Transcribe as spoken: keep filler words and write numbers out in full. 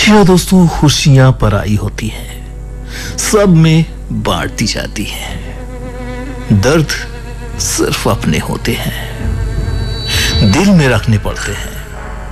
देखिए दोस्तों, खुशियां पराई होती हैं, सब में बांटती जाती हैं। दर्द सिर्फ अपने होते हैं, दिल में रखने पड़ते हैं।